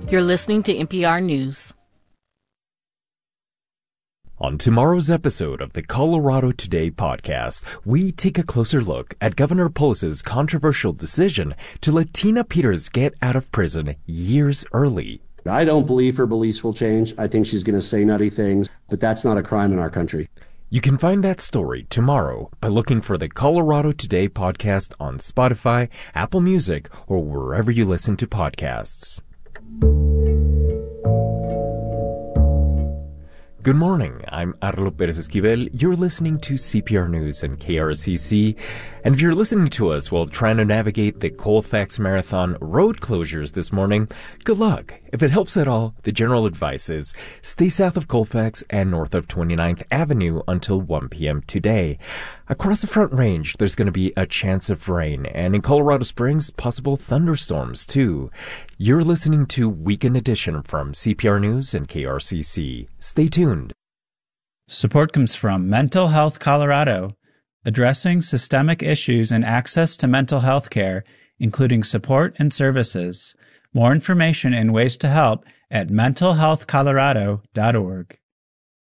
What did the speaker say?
You're listening to NPR News. On tomorrow's episode of the Colorado Today podcast, we take a closer look at Governor Polis's controversial decision to let Tina Peters get out of prison years early. I don't believe her beliefs will change. I think she's going to say nutty things, but that's not a crime in our country. You can find that story tomorrow by looking for the Colorado Today podcast on Spotify, Apple Music, or wherever you listen to podcasts. Good morning, I'm Arlo Perez-Esquivel. You're listening to CPR News and KRCC. And if you're listening to us while trying to navigate the Colfax Marathon road closures this morning, good luck. If it helps at all, the general advice is stay south of Colfax and north of 29th Avenue until 1 p.m. today. Across the Front Range, there's going to be a chance of rain, and in Colorado Springs, possible thunderstorms, too. You're listening to Weekend Edition from CPR News and KRCC. Stay tuned. Support comes from Mental Health Colorado, addressing systemic issues and access to mental health care, including support and services. More information and ways to help at mentalhealthcolorado.org.